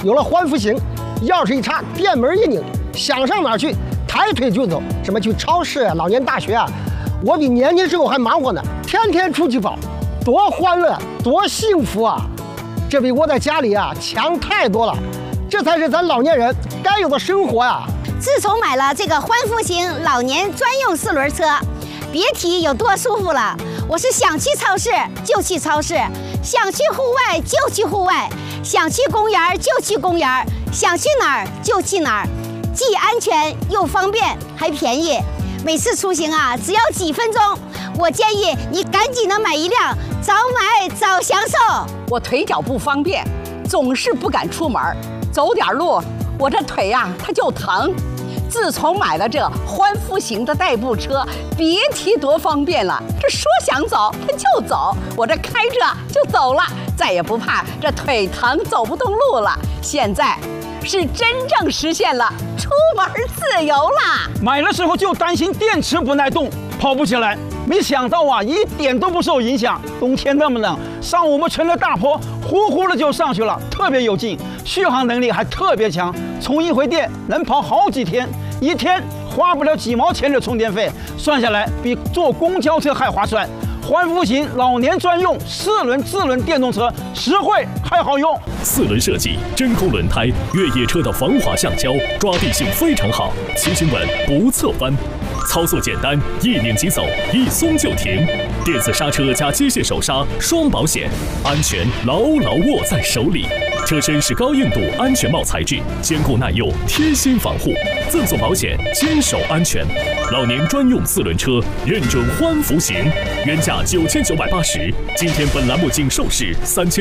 有了欢福行，钥匙一插，电门一拧，想上哪儿去，抬腿就走。什么去超市啊，老年大学啊，我比年轻时候还忙活呢，天天出去跑，多欢乐，多幸福啊！这比窝在家里啊强太多了。这才是咱老年人该有的生活啊！ 自从买了这个欢福行老年专用4轮车，别提有多舒服了。我是想去超市就去超市，想去户外就去户外，想去公园就去公园，想去哪儿就去哪儿，既安全又方便还便宜。每次出行啊，只要几分钟。我建议你赶紧的买一辆，早买早享受。 我腿脚不方便，总是不敢出门，走点路，我这腿呀它就疼。自从买了这欢福行的代步车，别提多方便了。这说想走它就走，我这开着就走了，再也不怕这腿疼走不动路了。现在是真正实现了出门自由啦！ 买的时候就担心电池不耐动，跑不起来，没想到啊，一点都不受影响。冬天那么冷，上我们村的大坡，呼呼的就上去了，特别有劲，续航能力还特别强，充一回电能跑好几天，一天花不了几毛钱的充电费，算下来比坐公交车还划算。欢福行老年专用4轮自轮电动车，实惠还好用。 4轮设计，真空轮胎，越野车的防滑橡胶，抓地性非常好，骑行稳不侧翻。操作简单，一拧即走，一松就停。电子刹车加机械手刹，双保险，安全牢牢握在手里。车身是高硬度安全帽材质，坚固耐用，贴心防护，赠送保险，坚守安全。老年专用4轮车，认准欢福行，原价9980，今天本栏目仅售市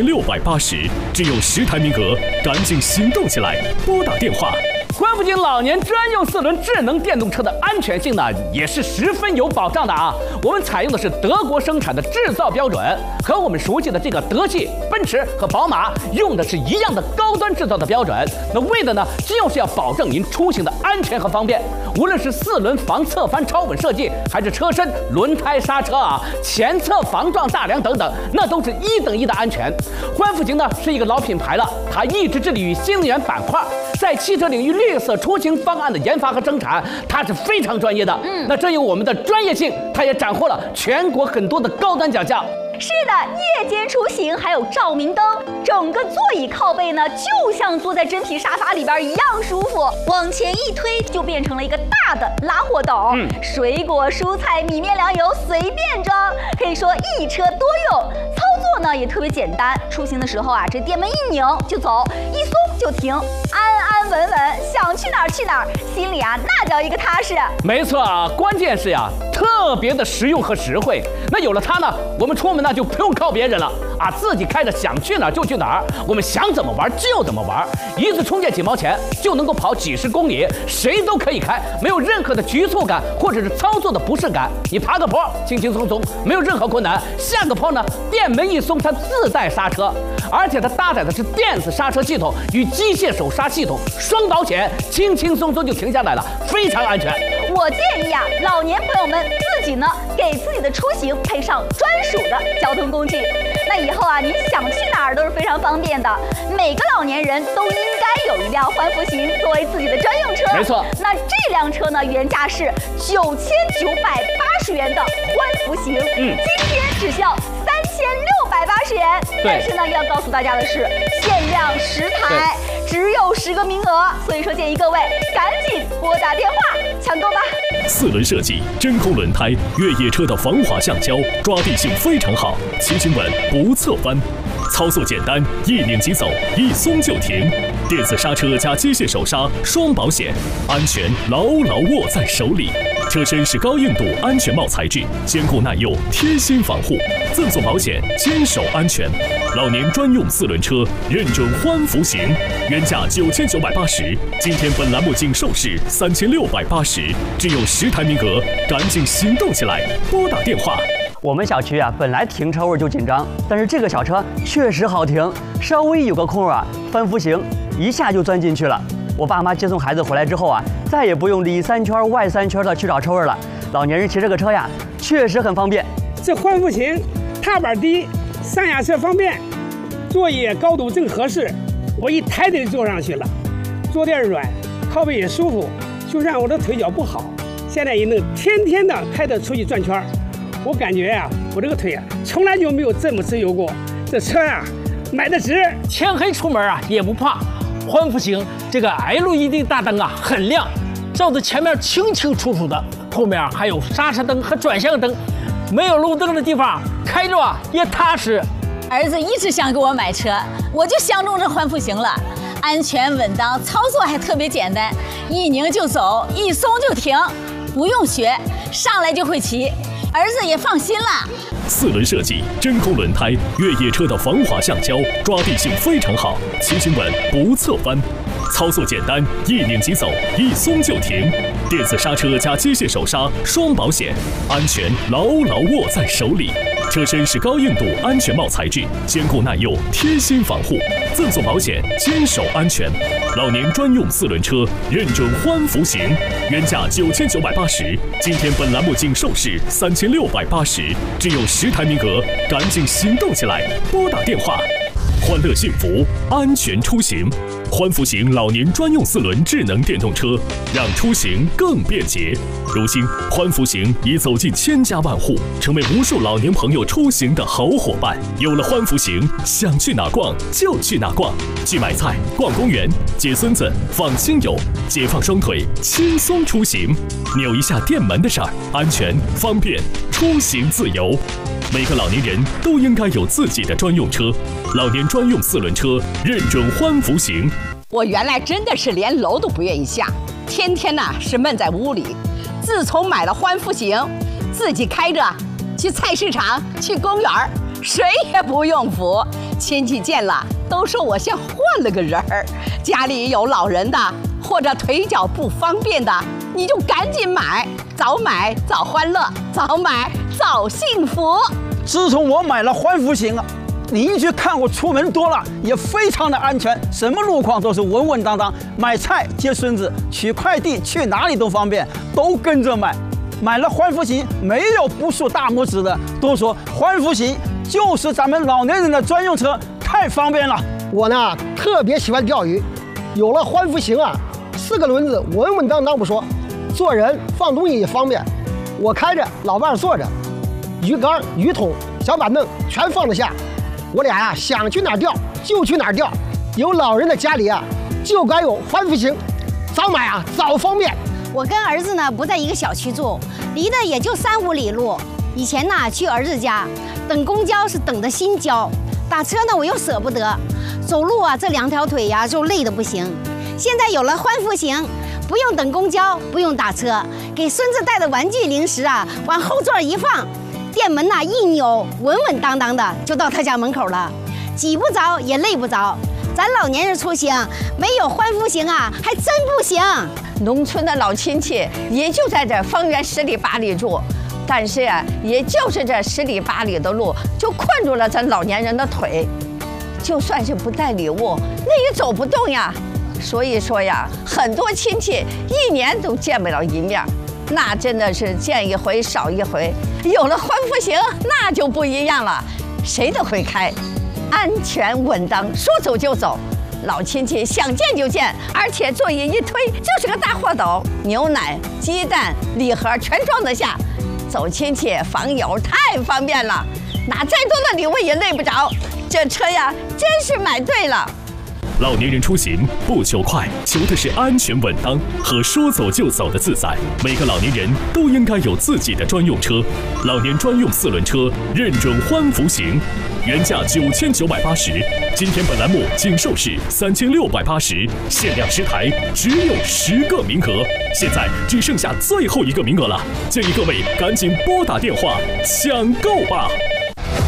3680，只有10台名额，赶紧行动起来，拨打电话。 欢福行老年专用4轮智能电动车的安全性呢，也是十分有保障的啊。我们采用的是德国生产的制造标准，和我们熟悉的这个德系、奔驰和宝马用的是一样的高端制造的标准。那为的呢，就是要保证您出行的安全和方便。无论是4轮防侧翻超稳设计，还是车身、轮胎、刹车啊、前侧防撞大梁等等，那都是1等1的安全。欢福行呢是一个老品牌了，它一直致力于新能源板块，在汽车领域绿色出行方案的研发和生产，它是非常专业的。那这有我们的专业性，它也斩获了全国很多的高端奖项。 是的，夜间出行还有照明灯，整个座椅靠背呢，就像坐在真皮沙发里边一样舒服。往前一推，就变成了一个大的拉货斗，水果、蔬菜、米面粮油随便装，可以说一车多用。操作呢也特别简单，出行的时候啊，这电门一拧就走，一松就停，安安稳稳，想去哪儿去哪儿，心里啊那叫一个踏实。 没错啊，关键是呀，特别的实用和实惠。那有了它呢，我们出门呢就不用靠别人了啊，自己开着想去哪儿就去哪儿，我们想怎么玩就怎么玩，一次充电几毛钱就能够跑几10公里，谁都可以开，没有任何的局促感或者是操作的不适感。你爬个坡轻轻松松，没有任何困难，下个坡呢电门一松它自带刹车，而且它搭载的是电子刹车系统与机械手刹系统，双保险，轻轻松松就停下来了，非常安全。 我建议啊，老年朋友们自己呢给自己的出行配上专属的交通工具，那以后啊，你想去哪儿都是非常方便的。每个老年人都应该有一辆欢福行作为自己的专用车。 没错， 那这辆车呢，原价是9980元的欢福行，今天只需要3680元。但是呢，要告诉大家的是，限量10台，只有10个名额，所以说建议各位赶紧拨打电话抢购吧。 4轮设计，真空轮胎，越野车的防滑橡胶，抓地性非常好，骑行稳不侧翻。操作简单，一拧即走，一松就停。电子刹车加机械手刹，双保险，安全牢牢握在手里。车身是高硬度安全帽材质，坚固耐用，贴心防护，赠送保险，坚守安全。老年专用4轮车，认准欢福行，原价9980，今天本栏目仅售市3680，只有10台名额，赶紧行动起来，拨打电话。 我们小区啊，本来停车位就紧张，但是这个小车确实好停，稍微有个空啊，欢福行一下就钻进去了。我爸妈接送孩子回来之后啊，再也不用里3圈外3圈的去找车位了。老年人骑这个车呀，确实很方便。 这欢福行踏板低，上下车方便，座椅高度正合适。 我一抬腿坐上去了，坐垫软，靠背也舒服。就算我的腿脚不好，现在也能天天的开着出去转圈。我感觉呀，我这个腿啊，从来就没有这么自由过。这车啊，买的值。 天黑出门啊也不怕，欢福行这个 LED 大灯啊很亮，照的前面清清楚楚的，后面还有刹车灯和转向灯，没有路灯的地方开着啊也踏实。 儿子一直想给我买车，我就相中这欢福行了，安全稳当，操作还特别简单，一拧就走，一松就停，不用学，上来就会骑，儿子也放心了。 4轮设计，真空轮胎，越野车的防滑橡胶，抓地性非常好，骑行稳不侧翻，操作简单，一拧即走，一松就停。电子刹车加机械手刹，双保险，安全牢牢握在手里。车身是高硬度安全帽材质，坚固耐用，贴心防护，赠送保险，坚守安全。老年专用4轮车，认准欢福行，原价9980，今天本栏目仅售市3680，只有10台名额，赶紧行动起来，拨打电话。欢乐幸福，安全出行。欢福行老年专用4轮智能电动车，让出行更便捷。如今，欢福行已走进千家万户，成为无数老年朋友出行的好伙伴。有了欢福行，想去哪逛就去哪逛，去买菜、逛公园、接孙子、访亲友，解放双腿，轻松出行。扭一下电门的事儿，安全方便，出行自由。每个老年人都应该有自己的专用车，老年专用4轮车，认准欢福行。 我原来真的是连楼都不愿意下，天天呐是闷在屋里。自从买了欢福行，自己开着去菜市场、去公园，谁也不用扶。亲戚见了都说我像换了个人儿。家里有老人的或者腿脚不方便的，你就赶紧买，早买早欢乐，早买早幸福。 自从我买了欢福行啊，邻居看我出门多了，也非常的安全，什么路况都是稳稳当当。买菜、接孙子、取快递，去哪里都方便，都跟着买。买了欢福行，没有不竖大拇指的，都说欢福行就是咱们老年人的专用车，太方便了。 我呢特别喜欢钓鱼，有了欢福行啊，4个轮子稳稳当当不说，做人放东西也方便。我开着，老伴坐着，鱼竿、鱼桶、小板凳全放得下。我俩呀想去哪儿钓就去哪儿钓。有老人的家里啊，就该有欢福行，早买啊早方便。 我跟儿子呢不在一个小区住，离得也就3、5里路。以前呢去儿子家等公交是等的心焦，打车呢我又舍不得，走路啊这2条腿呀就累得不行。现在有了欢福行，不用等公交，不用打车，给孙子带的玩具零食啊往后座一放，电门呐一扭，稳稳当当的就到他家门口了，挤不着也累不着。咱老年人出行没有欢福行啊还真不行。 农村的老亲戚也就在这方圆10里8里住，但是呀，也就是这10里8里的路就困住了咱老年人的腿，就算是不带礼物，那也走不动呀。所以说呀，很多亲戚1年都见不了一面，那真的是见一回少一回。有了欢福行，那就不一样了，谁都会开，安全稳当，说走就走。老亲戚想见就见，而且座椅一推就是个大货斗，牛奶、鸡蛋、礼盒全装得下。走亲戚访友太方便了，拿再多的礼物也累不着。这车呀，真是买对了。 老年人出行不求快，求的是安全稳当和说走就走的自在。每个老年人都应该有自己的专用车，老年专用4轮车，认准欢福行，原价9980，今天本栏目仅售市3680，限量10台，只有10个名额，现在只剩下最后1个名额了，建议各位赶紧拨打电话抢购吧。